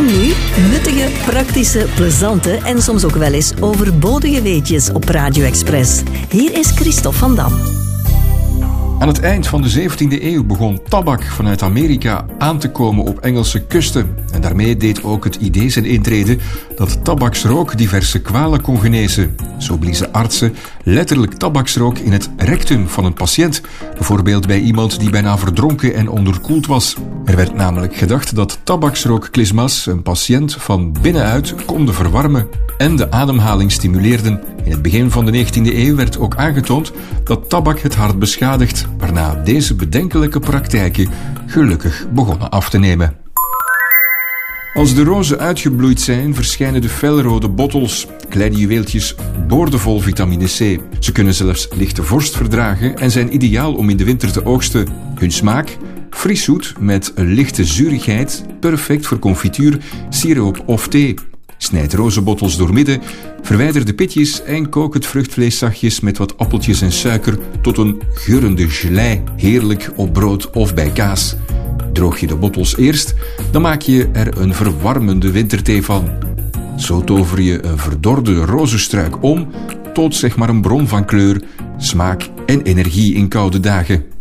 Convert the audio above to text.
nu nuttige, praktische, plezante en soms ook wel eens overbodige weetjes op Radio Express. Hier is Christophe van Dam. Aan het eind van de 17e eeuw begon tabak vanuit Amerika aan te komen op Engelse kusten. En daarmee deed ook het idee zijn intrede dat tabaksrook diverse kwalen kon genezen. Zo bliezen artsen letterlijk tabaksrook in het rectum van een patiënt. Bijvoorbeeld bij iemand die bijna verdronken en onderkoeld was. Er werd namelijk gedacht dat tabaksrookklisma's een patiënt van binnenuit konden verwarmen en de ademhaling stimuleerden. In het begin van de 19e eeuw werd ook aangetoond dat tabak het hart beschadigt, waarna deze bedenkelijke praktijken gelukkig begonnen af te nemen. Als de rozen uitgebloeid zijn, verschijnen de felrode bottels, kleine juweeltjes boordevol vitamine C. Ze kunnen zelfs lichte vorst verdragen en zijn ideaal om in de winter te oogsten. Hun smaak? Fris zoet met een lichte zurigheid, perfect voor confituur, siroop of thee. Snijd rozenbottels doormidden, verwijder de pitjes en kook het vruchtvlees zachtjes met wat appeltjes en suiker tot een geurende gelei, heerlijk op brood of bij kaas. Droog je de bottels eerst, dan maak je er een verwarmende winterthee van. Zo tover je een verdorde rozenstruik om tot zeg maar een bron van kleur, smaak en energie in koude dagen.